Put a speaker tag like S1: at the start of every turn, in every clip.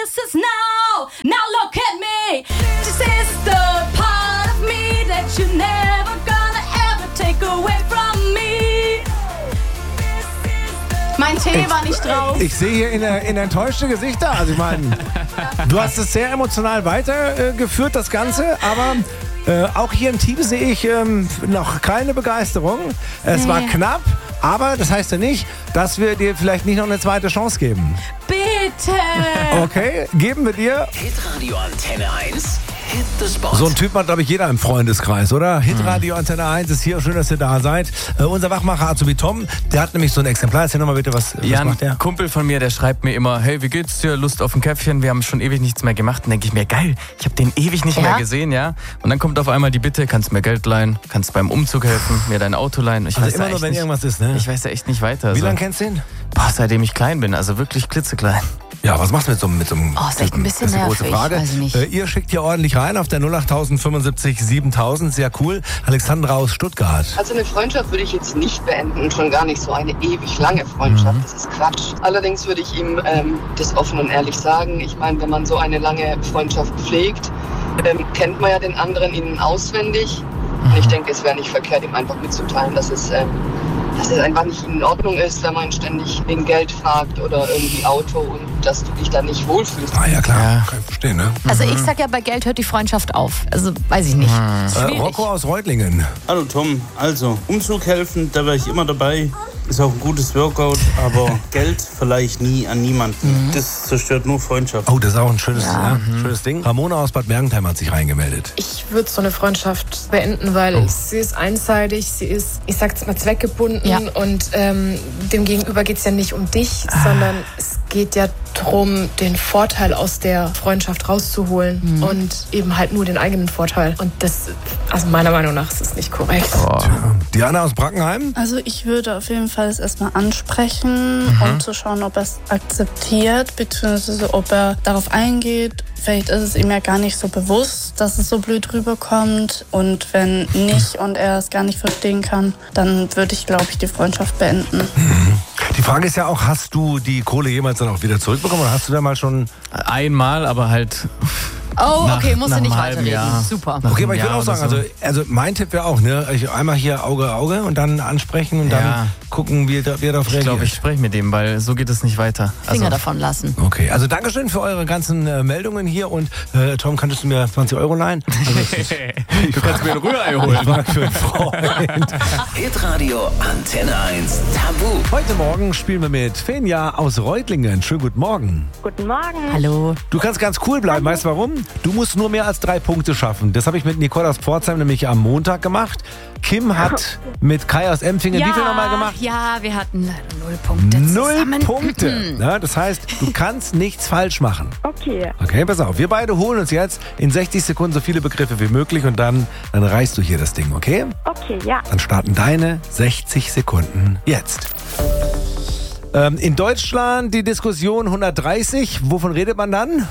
S1: promises now. Now look at me. This is the part of me that you never gonna ever take away from me. Mein Tee war nicht drauf.
S2: Ich sehe hier in enttäuschte Gesichter. Also ich meine, du hast es sehr emotional weitergeführt, das Ganze, aber auch hier im Team sehe ich noch keine Begeisterung. Es war knapp, aber das heißt ja nicht, dass wir dir vielleicht nicht noch eine zweite Chance geben.
S1: Bitte!
S2: Okay, geben wir dir.
S3: Hitradio Antenne 1. Hit the Spot.
S2: So ein Typ hat, glaube ich, jeder im Freundeskreis, oder? Hitradio Antenne 1 ist hier. Schön, dass ihr da seid. Unser Wachmacher Azubi Tom, der hat nämlich so ein Exemplar. Erzähl nochmal bitte, was macht der?
S4: Ein Kumpel von mir, der schreibt mir immer, hey, wie geht's dir? Lust auf ein Käffchen? Wir haben schon ewig nichts mehr gemacht. Dann denke ich mir, geil, ich habe den ewig nicht mehr gesehen, ja? Und dann kommt auf einmal die Bitte, kannst du mir Geld leihen? Kannst du beim Umzug helfen? Mir dein Auto leihen? Ich weiß
S2: immer nur, wenn irgendwas ist, ne?
S4: Ich weiß ja echt nicht weiter.
S2: Wie lange kennst du ihn?
S4: Seitdem ich klein bin, also wirklich klitzeklein.
S2: Ja, was machst du mit so einem
S1: Oh, ist echt ein bisschen
S2: das ist eine
S1: nervig,
S2: große Frage.
S1: weiß ich nicht.
S2: Ihr schickt hier ordentlich rein auf der 08075 7000. Sehr cool. Alexandra aus Stuttgart.
S5: Also eine Freundschaft würde ich jetzt nicht beenden und schon gar nicht so eine ewig lange Freundschaft. Das ist Quatsch. Allerdings würde ich ihm das offen und ehrlich sagen. Ich meine, wenn man so eine lange Freundschaft pflegt, kennt man ja den anderen innen auswendig. Und ich denke, es wäre nicht verkehrt, ihm einfach mitzuteilen, dass es einfach nicht in Ordnung ist, wenn man ständig wegen Geld fragt oder irgendwie Auto und dass du dich da nicht wohlfühlst.
S2: Ah ja, klar. Kann ich verstehen, ne?
S1: Also ich sag ja, bei Geld hört die Freundschaft auf. Also weiß ich nicht. Schwierig.
S2: Rocco aus Reutlingen.
S6: Hallo Tom, also Umzug helfen, da wäre ich immer dabei. Ist auch ein gutes Workout, aber Geld verleihe ich nie an niemanden. Das zerstört nur Freundschaft.
S2: Oh, das ist auch ein schönes Ding. Ramona aus Bad Mergentheim hat sich reingemeldet.
S7: Ich würde so eine Freundschaft beenden, weil sie ist einseitig, sie ist, ich sag's mal, zweckgebunden und dem Gegenüber geht's ja nicht um dich, sondern es geht ja darum, den Vorteil aus der Freundschaft rauszuholen und eben halt nur den eigenen Vorteil. Und das, also meiner Meinung nach, ist das nicht korrekt.
S2: Diana aus Brackenheim?
S8: Also ich würde auf jeden Fall es erstmal ansprechen, um zu schauen, ob er es akzeptiert, beziehungsweise ob er darauf eingeht. Vielleicht ist es ihm ja gar nicht so bewusst, dass es so blöd rüberkommt. Und wenn nicht und er es gar nicht verstehen kann, dann würde ich, glaube ich, die Freundschaft beenden.
S2: Die Frage ist ja auch, hast du die Kohle jemals dann auch wieder zurückbekommen oder hast du da mal schon...
S4: Einmal, aber halt...
S1: Oh, okay, musst du nicht
S4: einem halben
S1: weiterreden.
S4: Jahr.
S1: Super.
S2: Okay, aber ich würde
S4: Jahr
S2: auch sagen,
S4: oder
S2: also mein Tipp wäre auch, ne, einmal hier Auge und dann ansprechen und dann gucken, wie er darauf reagiert.
S4: Ich glaube, ich spreche mit dem, weil so geht es nicht weiter.
S1: Finger davon lassen.
S2: Okay, also Dankeschön für eure ganzen Meldungen hier und Tom, könntest du mir 20 Euro leihen? Also,
S4: du kannst mir ein Rührei holen.
S2: Ich frag für einen Freund.
S3: Hitradio Antenne 1 Tabu.
S2: Heute Morgen spielen wir mit Fenja aus Reutlingen. Schönen guten Morgen.
S9: Guten Morgen.
S1: Hallo.
S2: Du kannst ganz cool bleiben, weißt du warum? Du musst nur mehr als 3 Punkte schaffen. Das habe ich mit Nicole aus Pforzheim nämlich am Montag gemacht. Kim hat mit Kai aus Empfingen wie viel nochmal gemacht?
S1: Ja, wir hatten leider 0 Punkte
S2: 0
S1: zusammen.
S2: Punkte. Ja, das heißt, du kannst nichts falsch machen.
S9: Okay.
S2: Okay, pass auf. Wir beide holen uns jetzt in 60 Sekunden so viele Begriffe wie möglich und dann reißt du hier das Ding, okay?
S9: Okay, ja.
S2: Dann starten deine 60 Sekunden jetzt. In Deutschland die Diskussion 130. Wovon redet man dann?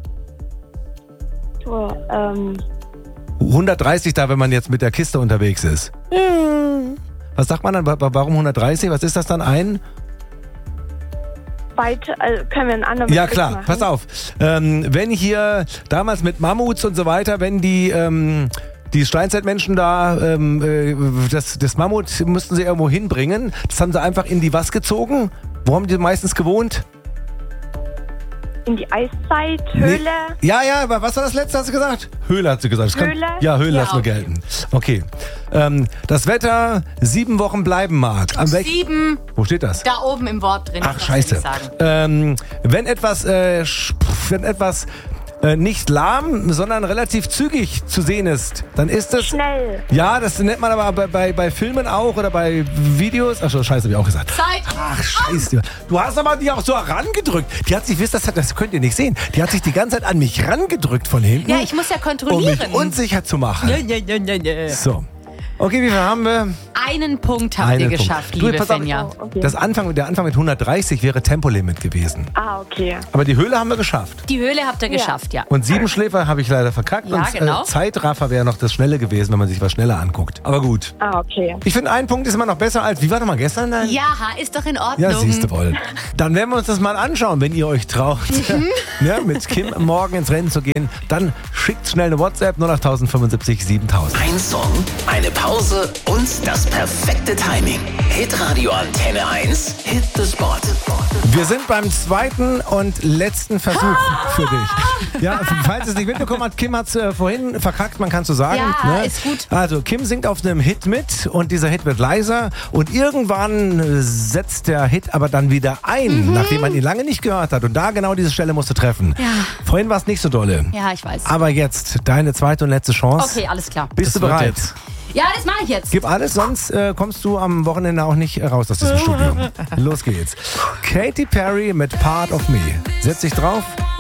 S2: 130 da, wenn man jetzt mit der Kiste unterwegs ist. Was sagt man dann? Warum 130? Was ist das dann?
S9: Können wir einen anderen
S2: Ja
S9: Begriff
S2: klar,
S9: machen?
S2: pass auf. Wenn hier damals mit Mammuts und so weiter, wenn die Steinzeitmenschen da, das Mammut mussten sie irgendwo hinbringen. Das haben sie einfach in die was gezogen? Wo haben die meistens gewohnt?
S9: In die Eiszeit, Höhle.
S2: Nee. Ja, aber was war das letzte, hast du gesagt? Höhle hat sie gesagt.
S9: Höhle?
S2: Höhle
S9: Ja,
S2: lassen wir
S9: okay.
S2: gelten. Okay. Das Wetter 7 Wochen bleiben mag.
S1: 7.
S2: Wo steht das?
S1: Da oben im Wort drin.
S2: Ach,
S1: das
S2: scheiße.
S1: will ich sagen.
S2: Wenn etwas nicht lahm, sondern relativ zügig zu sehen ist, dann ist es...
S9: Schnell.
S2: Ja, das nennt man aber bei Filmen auch oder bei Videos. Ach so, scheiße, hab ich auch gesagt.
S1: Zeit.
S2: Ach, scheiße. Du hast aber die auch so herangedrückt. Die hat sich, wisst ihr, das könnt ihr nicht sehen, die hat sich die ganze Zeit an mich rangedrückt von hinten.
S1: Ja, ich muss ja
S2: um
S1: kontrollieren.
S2: mich unsicher zu machen.
S1: Ja.
S2: So. Okay, wie viel haben wir?
S1: Einen Punkt habt ihr geschafft, liebe
S2: pass auf,
S1: Fenja.
S9: Okay.
S2: Der Anfang mit 130 wäre Tempolimit gewesen.
S9: Okay.
S2: Aber die Höhle haben wir geschafft.
S1: Die Höhle habt ihr geschafft, ja.
S2: Und Siebenschläfer habe ich leider verkackt.
S1: Ja,
S2: und
S1: genau.
S2: Zeitraffer wäre noch das Schnelle gewesen, wenn man sich was schneller anguckt. Aber gut.
S9: Okay.
S2: Ich finde, ein Punkt ist immer noch besser als, wie war nochmal gestern?
S1: Ja, ist doch in Ordnung.
S2: Ja, siehst du wohl. Dann werden wir uns das mal anschauen, wenn ihr euch traut, mit Kim morgen ins Rennen zu gehen. Dann schickt schnell eine WhatsApp 08075 7000.
S3: Ein Song, eine Pause und das perfekte Timing. Hitradio Antenne 1, Hit the Spot.
S2: Wir sind beim zweiten und letzten Versuch für dich. Ja, falls es nicht mitbekommen hat, Kim hat es vorhin verkackt, man kann so sagen.
S1: Ja, ist gut.
S2: Also Kim singt auf einem Hit mit und dieser Hit wird leiser und irgendwann setzt der Hit aber dann wieder ein, nachdem man ihn lange nicht gehört hat. Und da genau diese Stelle musst du treffen.
S1: Ja.
S2: Vorhin war es nicht so dolle.
S1: Ja, ich weiß.
S2: Aber jetzt deine zweite und letzte Chance.
S1: Okay, alles klar.
S2: Bist du
S4: Das wird
S2: bereit?
S4: jetzt.
S1: Ja, das mache ich jetzt.
S2: Gib alles, sonst kommst du am Wochenende auch nicht raus aus diesem Studio. Los geht's. Katy Perry mit Part of Me. Setz dich drauf.